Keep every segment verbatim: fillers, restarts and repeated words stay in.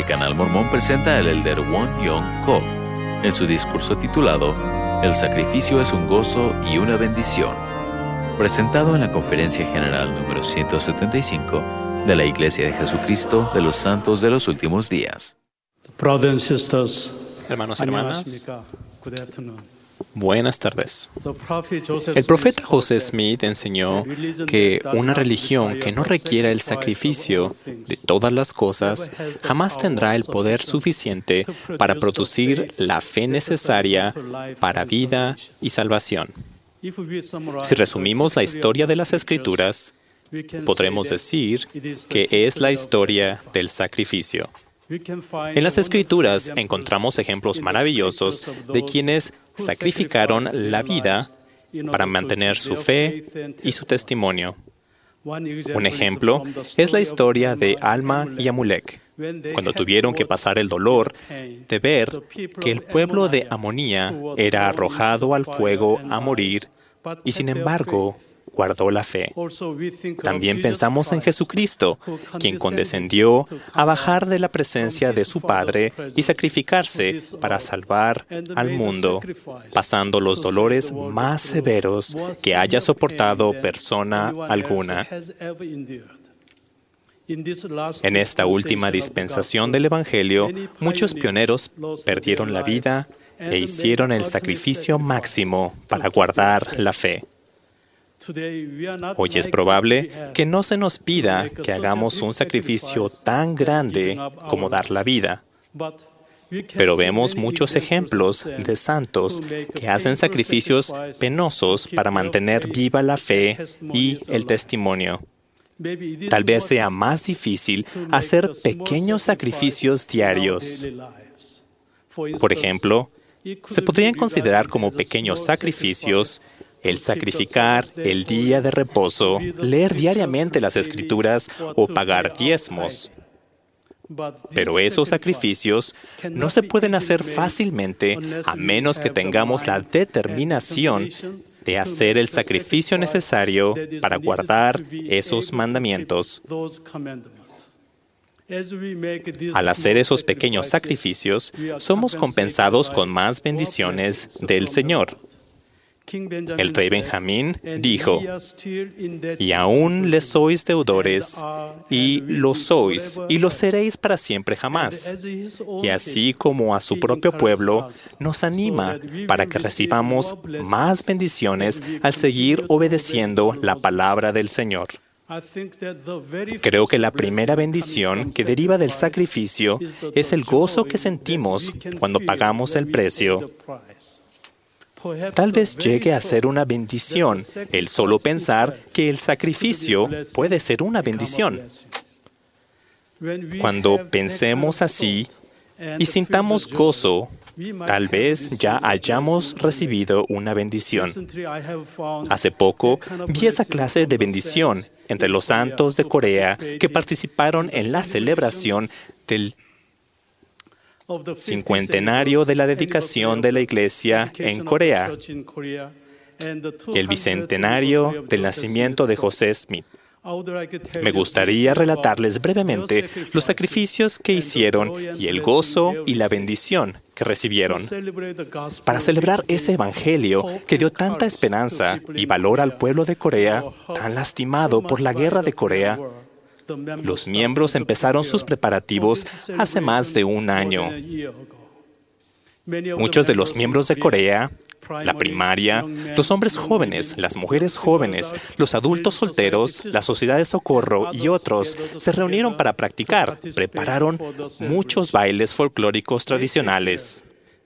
Canal Mormón presenta al elder Won Young Ko en su discurso titulado El sacrificio es un gozo y una bendición, presentado en la Conferencia General número ciento setenta y cinco de la Iglesia de Jesucristo de los Santos de los Últimos Días. Hermanos y hermanas, buenas tardes. El profeta José Smith enseñó que una religión que no requiera el sacrificio de todas las cosas jamás tendrá el poder suficiente para producir la fe necesaria para vida y salvación. Si resumimos la historia de las Escrituras, podremos decir que es la historia del sacrificio. En las Escrituras encontramos ejemplos maravillosos de quienes sacrificaron la vida para mantener su fe y su testimonio. Un ejemplo es la historia de Alma y Amulek, cuando tuvieron que pasar el dolor de ver que el pueblo de Amonía era arrojado al fuego a morir y, sin embargo, guardó la fe. También pensamos en Jesucristo, quien condescendió a bajar de la presencia de su Padre y sacrificarse para salvar al mundo, pasando los dolores más severos que haya soportado persona alguna. En esta última dispensación del Evangelio, muchos pioneros perdieron la vida e hicieron el sacrificio máximo para guardar la fe. Hoy es probable que no se nos pida que hagamos un sacrificio tan grande como dar la vida. Pero vemos muchos ejemplos de santos que hacen sacrificios penosos para mantener viva la fe y el testimonio. Tal vez sea más difícil hacer pequeños sacrificios diarios. Por ejemplo, se podrían considerar como pequeños sacrificios el sacrificar el día de reposo, leer diariamente las Escrituras o pagar diezmos. Pero esos sacrificios no se pueden hacer fácilmente a menos que tengamos la determinación de hacer el sacrificio necesario para guardar esos mandamientos. Al hacer esos pequeños sacrificios, somos compensados con más bendiciones del Señor. El rey Benjamín dijo, y aún les sois deudores, y lo sois, y lo seréis para siempre jamás. Y así como a su propio pueblo, nos anima para que recibamos más bendiciones al seguir obedeciendo la palabra del Señor. Creo que la primera bendición que deriva del sacrificio es el gozo que sentimos cuando pagamos el precio. Tal vez llegue a ser una bendición el solo pensar que el sacrificio puede ser una bendición. Cuando pensemos así y sintamos gozo, tal vez ya hayamos recibido una bendición. Hace poco vi esa clase de bendición entre los santos de Corea que participaron en la celebración del cincuentenario de la dedicación de la Iglesia en Corea y el bicentenario del nacimiento de José Smith. Me gustaría relatarles brevemente los sacrificios que hicieron y el gozo y la bendición que recibieron. Para celebrar ese evangelio que dio tanta esperanza y valor al pueblo de Corea, tan lastimado por la guerra de Corea, los miembros empezaron sus preparativos hace más de un año. Muchos de los miembros de Corea, la primaria, los hombres jóvenes, las mujeres jóvenes, los adultos solteros, la sociedad de socorro y otros se reunieron para practicar. Prepararon muchos bailes folclóricos tradicionales.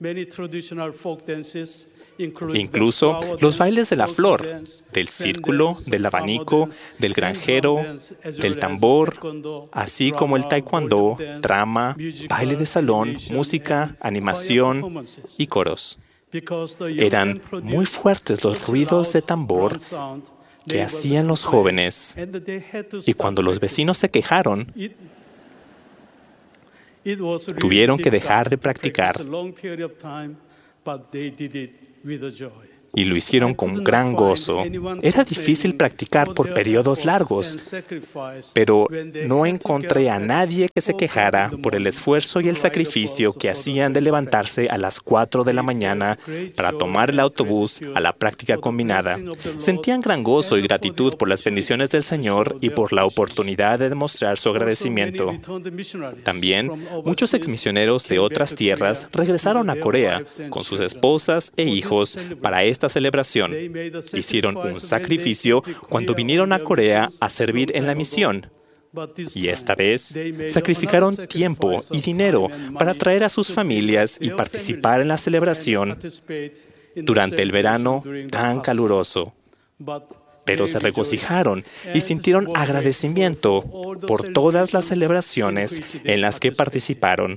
Incluso los bailes de la flor, del círculo, del abanico, del granjero, del tambor, así como el taekwondo, drama, baile de salón, música, animación y coros. Eran muy fuertes los ruidos de tambor que hacían los jóvenes, y cuando los vecinos se quejaron, tuvieron que dejar de practicar. y lo hicieron con gran gozo. Era difícil practicar por periodos largos, pero no encontré a nadie que se quejara por el esfuerzo y el sacrificio que hacían de levantarse a las cuatro de la mañana para tomar el autobús a la práctica combinada. Sentían gran gozo y gratitud por las bendiciones del Señor y por la oportunidad de demostrar su agradecimiento. También, muchos exmisioneros de otras tierras regresaron a Corea con sus esposas e hijos para esta celebración. Hicieron un sacrificio cuando vinieron a Corea a servir en la misión. Y esta vez, sacrificaron tiempo y dinero para traer a sus familias y participar en la celebración durante el verano tan caluroso. Pero se regocijaron y sintieron agradecimiento por todas las celebraciones en las que participaron.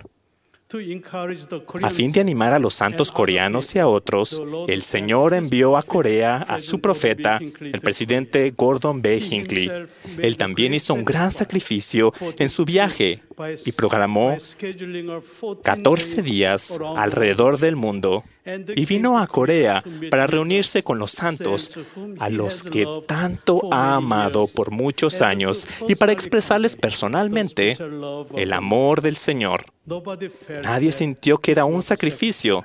A fin de animar a los santos coreanos y a otros, el Señor envió a Corea a su profeta, el presidente Gordon B. Hinckley. Él también hizo un gran sacrificio en su viaje y programó catorce días alrededor del mundo y vino a Corea para reunirse con los santos, a los que tanto ha amado por muchos años, y para expresarles personalmente el amor del Señor. Nadie sintió que era un sacrificio,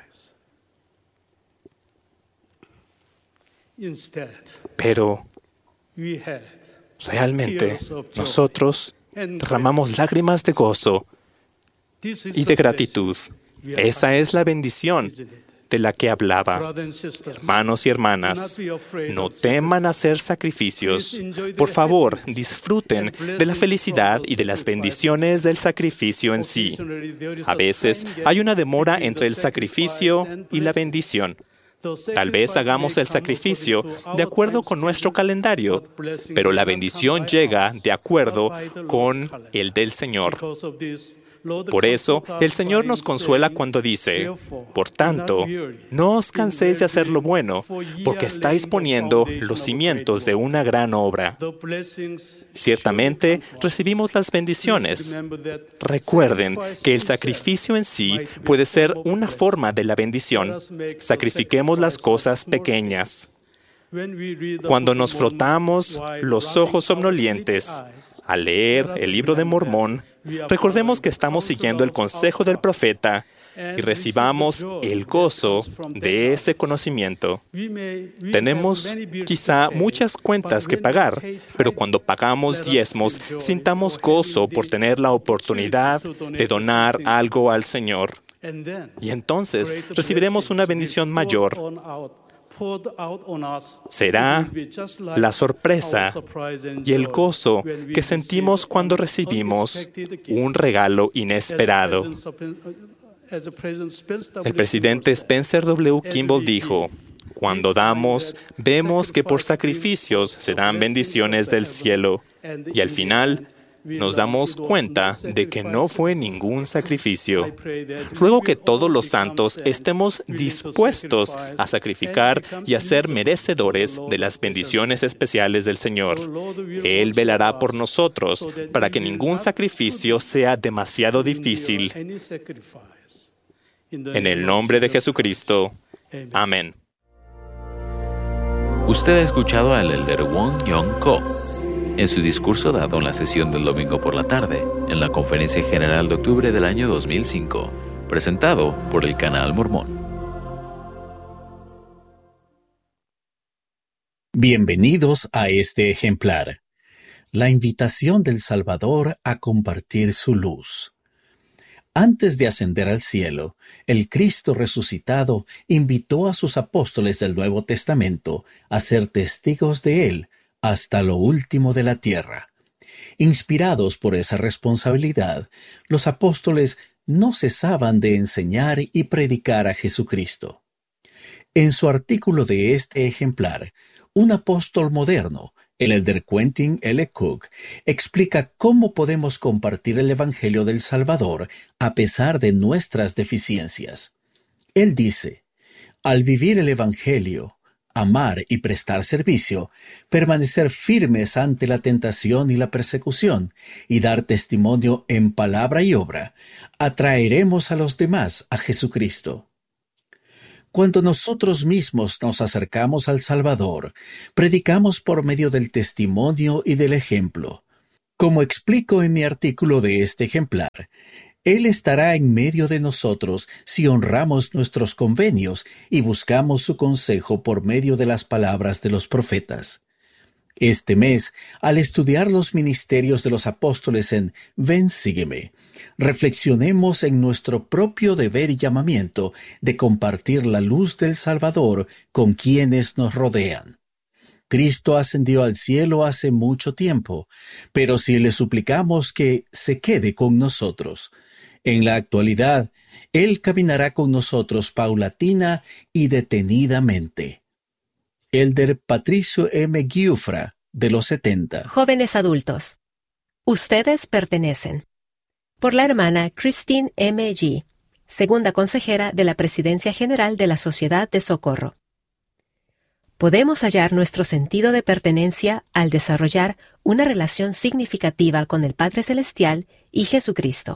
pero realmente nosotros derramamos lágrimas de gozo y de gratitud. Esa es la bendición de la que hablaba. Hermanos y hermanas, no teman hacer sacrificios. Por favor, disfruten de la felicidad y de las bendiciones del sacrificio en sí. A veces hay una demora entre el sacrificio y la bendición. Tal vez hagamos el sacrificio de acuerdo con nuestro calendario, pero la bendición llega de acuerdo con el del Señor. Por eso, el Señor nos consuela cuando dice, por tanto, no os canséis de hacer lo bueno, porque estáis poniendo los cimientos de una gran obra. Ciertamente, recibimos las bendiciones. Recuerden que el sacrificio en sí puede ser una forma de la bendición. Sacrifiquemos las cosas pequeñas. Cuando nos frotamos los ojos somnolientes al leer el libro de Mormón, recordemos que estamos siguiendo el consejo del profeta y recibamos el gozo de ese conocimiento. Tenemos quizá muchas cuentas que pagar, pero cuando pagamos diezmos, sintamos gozo por tener la oportunidad de donar algo al Señor. Y entonces recibiremos una bendición mayor. Será la sorpresa y el gozo que sentimos cuando recibimos un regalo inesperado. El presidente Spencer W. Kimball dijo, cuando damos, vemos que por sacrificios se dan bendiciones del cielo, y al final nos damos cuenta de que no fue ningún sacrificio. Ruego que todos los santos estemos dispuestos a sacrificar y a ser merecedores de las bendiciones especiales del Señor. Él velará por nosotros para que ningún sacrificio sea demasiado difícil. En el nombre de Jesucristo. Amén. Usted ha escuchado al elder Won Young Ko en su discurso dado en la sesión del domingo por la tarde, en la Conferencia General de octubre del año dos mil cinco, presentado por el Canal Mormón. Bienvenidos a este ejemplar. La invitación del Salvador a compartir su luz. Antes de ascender al cielo, el Cristo resucitado invitó a sus apóstoles del Nuevo Testamento a ser testigos de Él hasta lo último de la tierra. Inspirados por esa responsabilidad, los apóstoles no cesaban de enseñar y predicar a Jesucristo. En su artículo de este ejemplar, un apóstol moderno, el elder Quentin L. Cook, explica cómo podemos compartir el Evangelio del Salvador a pesar de nuestras deficiencias. Él dice, al vivir el Evangelio, amar y prestar servicio, permanecer firmes ante la tentación y la persecución, y dar testimonio en palabra y obra, atraeremos a los demás a Jesucristo. Cuando nosotros mismos nos acercamos al Salvador, predicamos por medio del testimonio y del ejemplo. Como explico en mi artículo de este ejemplar, Él estará en medio de nosotros si honramos nuestros convenios y buscamos su consejo por medio de las palabras de los profetas. Este mes, al estudiar los ministerios de los apóstoles en Ven, sígueme, reflexionemos en nuestro propio deber y llamamiento de compartir la luz del Salvador con quienes nos rodean. Cristo ascendió al cielo hace mucho tiempo, pero si le suplicamos que se quede con nosotros, en la actualidad, Él caminará con nosotros paulatina y detenidamente. Elder Patricio M. Giuffra, de los setenta. Jóvenes adultos. Ustedes pertenecen. Por la hermana Christine M. G., segunda consejera de la Presidencia General de la Sociedad de Socorro. Podemos hallar nuestro sentido de pertenencia al desarrollar una relación significativa con el Padre Celestial y Jesucristo.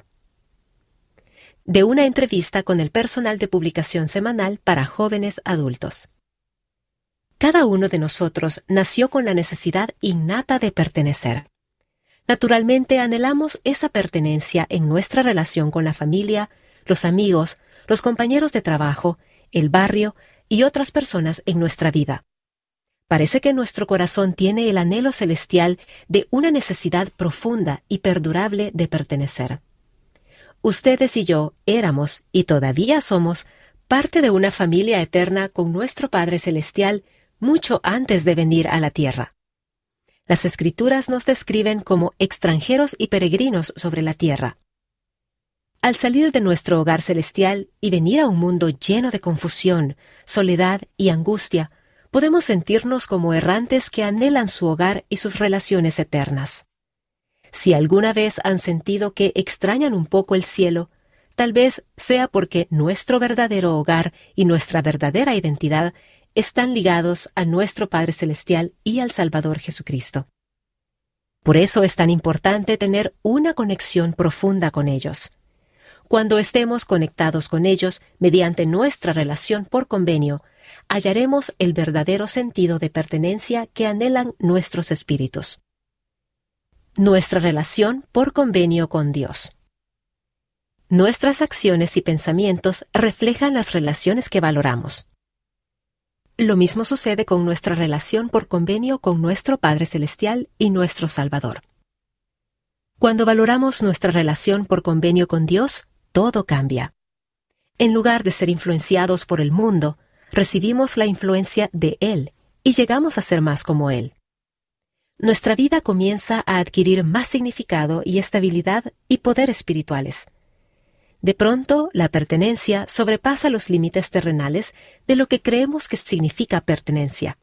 De una entrevista con el personal de publicación semanal para jóvenes adultos. Cada uno de nosotros nació con la necesidad innata de pertenecer. Naturalmente anhelamos esa pertenencia en nuestra relación con la familia, los amigos, los compañeros de trabajo, el barrio y otras personas en nuestra vida. Parece que nuestro corazón tiene el anhelo celestial de una necesidad profunda y perdurable de pertenecer. Ustedes y yo éramos, y todavía somos, parte de una familia eterna con nuestro Padre Celestial mucho antes de venir a la tierra. Las Escrituras nos describen como extranjeros y peregrinos sobre la tierra. Al salir de nuestro hogar celestial y venir a un mundo lleno de confusión, soledad y angustia, podemos sentirnos como errantes que anhelan su hogar y sus relaciones eternas. Si alguna vez han sentido que extrañan un poco el cielo, tal vez sea porque nuestro verdadero hogar y nuestra verdadera identidad están ligados a nuestro Padre Celestial y al Salvador Jesucristo. Por eso es tan importante tener una conexión profunda con ellos. Cuando estemos conectados con ellos mediante nuestra relación por convenio, hallaremos el verdadero sentido de pertenencia que anhelan nuestros espíritus. Nuestra relación por convenio con Dios. Nuestras acciones y pensamientos reflejan las relaciones que valoramos. Lo mismo sucede con nuestra relación por convenio con nuestro Padre Celestial y nuestro Salvador. Cuando valoramos nuestra relación por convenio con Dios, todo cambia. En lugar de ser influenciados por el mundo, recibimos la influencia de Él y llegamos a ser más como Él. Nuestra vida comienza a adquirir más significado y estabilidad y poder espirituales. De pronto, la pertenencia sobrepasa los límites terrenales de lo que creemos que significa pertenencia.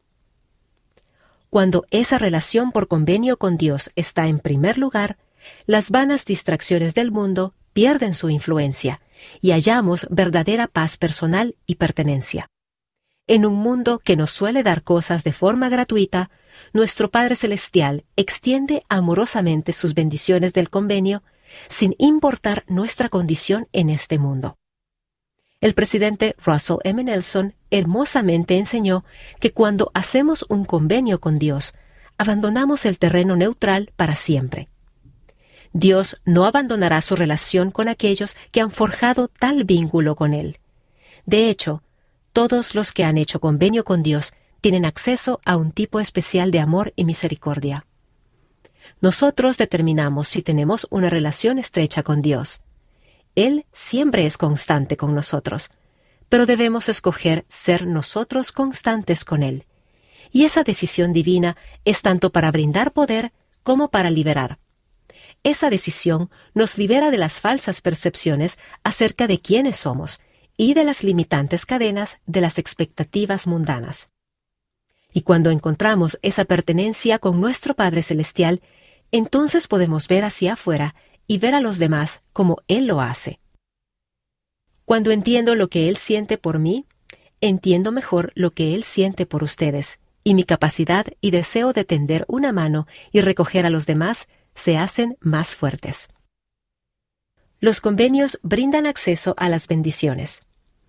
Cuando esa relación por convenio con Dios está en primer lugar, las vanas distracciones del mundo pierden su influencia y hallamos verdadera paz personal y pertenencia. En un mundo que nos suele dar cosas de forma gratuita, nuestro Padre Celestial extiende amorosamente sus bendiciones del convenio sin importar nuestra condición en este mundo. El presidente Russell M. Nelson hermosamente enseñó que cuando hacemos un convenio con Dios, abandonamos el terreno neutral para siempre. Dios no abandonará su relación con aquellos que han forjado tal vínculo con Él. De hecho, todos los que han hecho convenio con Dios tienen acceso a un tipo especial de amor y misericordia. Nosotros determinamos si tenemos una relación estrecha con Dios. Él siempre es constante con nosotros, pero debemos escoger ser nosotros constantes con Él. Y esa decisión divina es tanto para brindar poder como para liberar. Esa decisión nos libera de las falsas percepciones acerca de quiénes somos y de las limitantes cadenas de las expectativas mundanas. Y cuando encontramos esa pertenencia con nuestro Padre Celestial, entonces podemos ver hacia afuera y ver a los demás como Él lo hace. Cuando entiendo lo que Él siente por mí, entiendo mejor lo que Él siente por ustedes, y mi capacidad y deseo de tender una mano y recoger a los demás se hacen más fuertes. Los convenios brindan acceso a las bendiciones.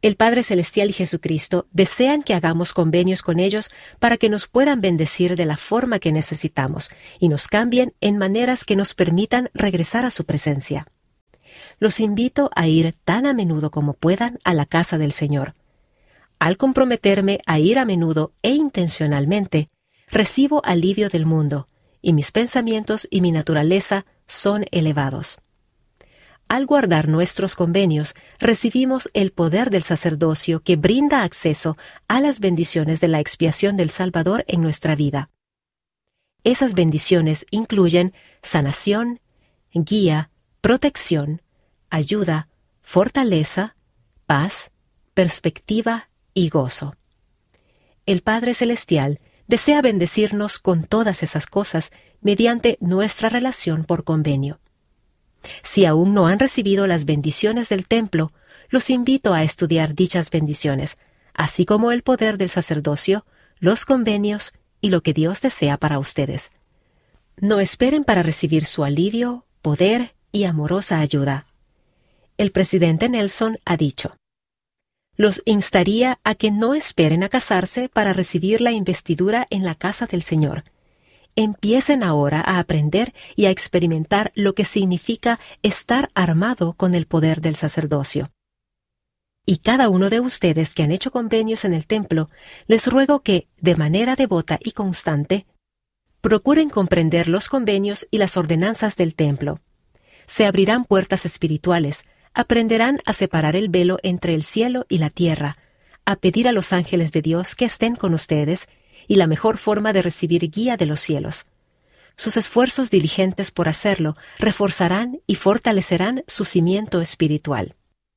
El Padre Celestial y Jesucristo desean que hagamos convenios con ellos para que nos puedan bendecir de la forma que necesitamos y nos cambien en maneras que nos permitan regresar a su presencia. Los invito a ir tan a menudo como puedan a la casa del Señor. Al comprometerme a ir a menudo e intencionalmente, recibo alivio del mundo, y mis pensamientos y mi naturaleza son elevados. Al guardar nuestros convenios, recibimos el poder del sacerdocio que brinda acceso a las bendiciones de la expiación del Salvador en nuestra vida. Esas bendiciones incluyen sanación, guía, protección, ayuda, fortaleza, paz, perspectiva y gozo. El Padre Celestial desea bendecirnos con todas esas cosas mediante nuestra relación por convenio. Si aún no han recibido las bendiciones del templo, los invito a estudiar dichas bendiciones, así como el poder del sacerdocio, los convenios y lo que Dios desea para ustedes. No esperen para recibir su alivio, poder y amorosa ayuda. El presidente Nelson ha dicho: los instaría a que no esperen a casarse para recibir la investidura en la casa del Señor. Empiecen ahora a aprender y a experimentar lo que significa estar armado con el poder del sacerdocio. Y cada uno de ustedes que han hecho convenios en el templo, les ruego que, de manera devota y constante, procuren comprender los convenios y las ordenanzas del templo. Se abrirán puertas espirituales, aprenderán a separar el velo entre el cielo y la tierra, a pedir a los ángeles de Dios que estén con ustedes, y la mejor forma de recibir guía de los cielos. Sus esfuerzos diligentes por hacerlo reforzarán y fortalecerán su cimiento espiritual.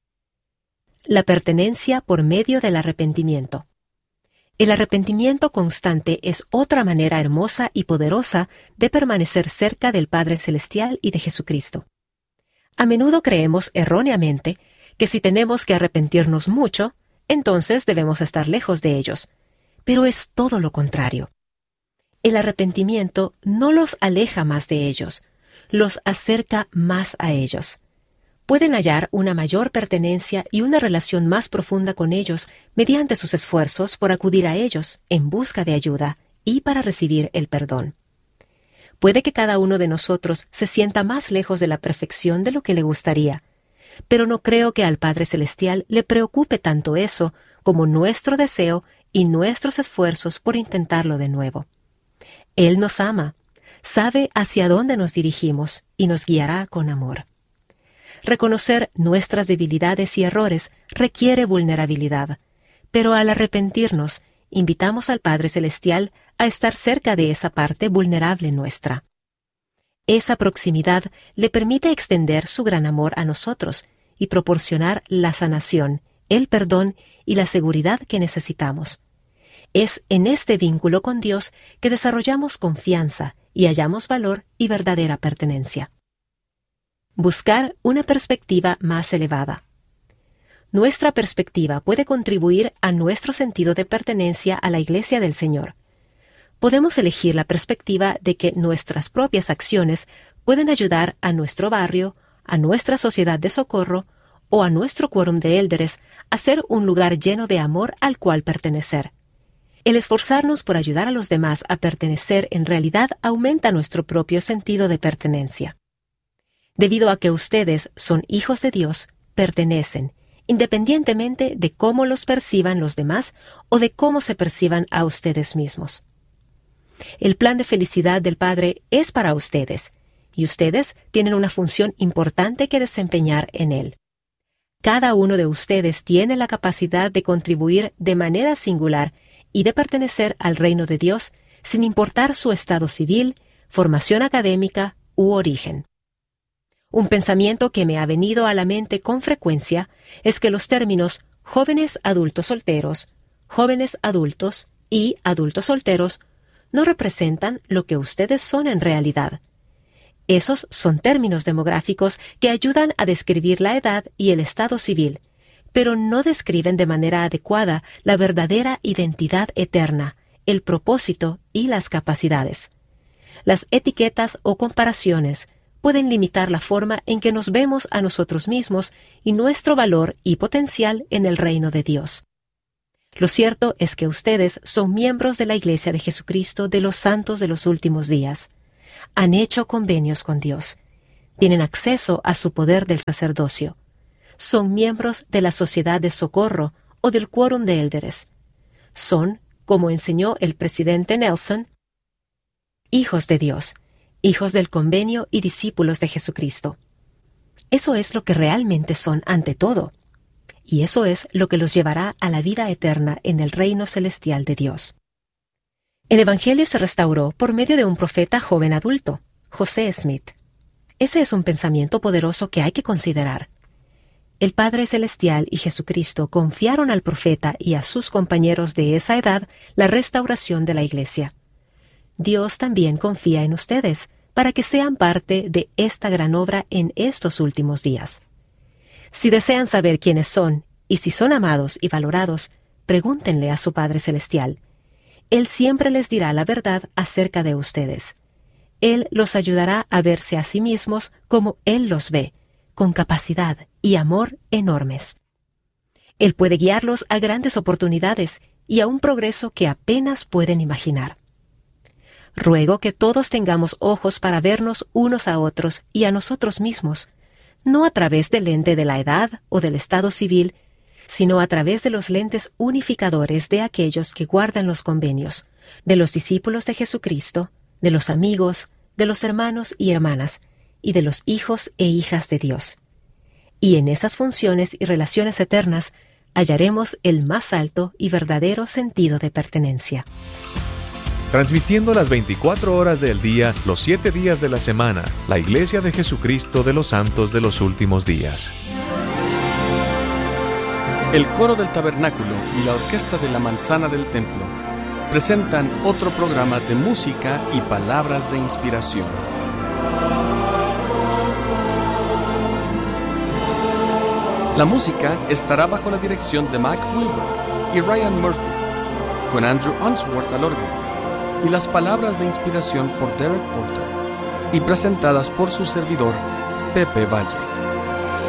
La pertenencia por medio del arrepentimiento. El arrepentimiento constante es otra manera hermosa y poderosa de permanecer cerca del Padre Celestial y de Jesucristo. A menudo creemos erróneamente que si tenemos que arrepentirnos mucho, entonces debemos estar lejos de ellos. Pero es todo lo contrario. El arrepentimiento no los aleja más de ellos, los acerca más a ellos. Pueden hallar una mayor pertenencia y una relación más profunda con ellos mediante sus esfuerzos por acudir a ellos en busca de ayuda y para recibir el perdón. Puede que cada uno de nosotros se sienta más lejos de la perfección de lo que le gustaría, pero no creo que al Padre Celestial le preocupe tanto eso como nuestro deseo y nuestros esfuerzos por intentarlo de nuevo. Él nos ama, sabe hacia dónde nos dirigimos y nos guiará con amor. Reconocer nuestras debilidades y errores requiere vulnerabilidad, pero al arrepentirnos, invitamos al Padre Celestial a estar cerca de esa parte vulnerable nuestra. Esa proximidad le permite extender su gran amor a nosotros y proporcionar la sanación, el perdón y la seguridad que necesitamos. Es en este vínculo con Dios que desarrollamos confianza y hallamos valor y verdadera pertenencia. Buscar una perspectiva más elevada. Nuestra perspectiva puede contribuir a nuestro sentido de pertenencia a la Iglesia del Señor. Podemos elegir la perspectiva de que nuestras propias acciones pueden ayudar a nuestro barrio, a nuestra sociedad de socorro o a nuestro quórum de élderes a ser un lugar lleno de amor al cual pertenecer. El esforzarnos por ayudar a los demás a pertenecer en realidad aumenta nuestro propio sentido de pertenencia. Debido a que ustedes son hijos de Dios, pertenecen, independientemente de cómo los perciban los demás o de cómo se perciban a ustedes mismos. El plan de felicidad del Padre es para ustedes, y ustedes tienen una función importante que desempeñar en él. Cada uno de ustedes tiene la capacidad de contribuir de manera singular y de pertenecer al reino de Dios sin importar su estado civil, formación académica u origen. Un pensamiento que me ha venido a la mente con frecuencia es que los términos jóvenes adultos solteros, jóvenes adultos y adultos solteros no representan lo que ustedes son en realidad. Esos son términos demográficos que ayudan a describir la edad y el estado civil, pero no describen de manera adecuada la verdadera identidad eterna, el propósito y las capacidades. Las etiquetas o comparaciones pueden limitar la forma en que nos vemos a nosotros mismos y nuestro valor y potencial en el reino de Dios. Lo cierto es que ustedes son miembros de la Iglesia de Jesucristo de los Santos de los Últimos Días. Han hecho convenios con Dios. Tienen acceso a su poder del sacerdocio. Son miembros de la Sociedad de Socorro o del Quórum de Élderes. Son, como enseñó el presidente Nelson, hijos de Dios, hijos del convenio y discípulos de Jesucristo. Eso es lo que realmente son ante todo. Y eso es lo que los llevará a la vida eterna en el reino celestial de Dios. El Evangelio se restauró por medio de un profeta joven adulto, José Smith. Ese es un pensamiento poderoso que hay que considerar. El Padre Celestial y Jesucristo confiaron al profeta y a sus compañeros de esa edad la restauración de la Iglesia. Dios también confía en ustedes para que sean parte de esta gran obra en estos últimos días. Si desean saber quiénes son y si son amados y valorados, pregúntenle a su Padre Celestial. Él siempre les dirá la verdad acerca de ustedes. Él los ayudará a verse a sí mismos como Él los ve, con capacidad y amor enormes. Él puede guiarlos a grandes oportunidades y a un progreso que apenas pueden imaginar. Ruego que todos tengamos ojos para vernos unos a otros y a nosotros mismos, no a través del lente de la edad o del estado civil, sino a través de los lentes unificadores de aquellos que guardan los convenios, de los discípulos de Jesucristo, de los amigos, de los hermanos y hermanas, y de los hijos e hijas de Dios. Y en esas funciones y relaciones eternas hallaremos el más alto y verdadero sentido de pertenencia. Transmitiendo las veinticuatro horas del día, los siete días de la semana, la Iglesia de Jesucristo de los Santos de los Últimos Días. El coro del tabernáculo y la orquesta de la manzana del templo presentan otro programa de música y palabras de inspiración. La música estará bajo la dirección de Mac Wilberg y Ryan Murphy, con Andrew Unsworth al órgano, y las palabras de inspiración por Derek Porter, y presentadas por su servidor, Pepe Valle.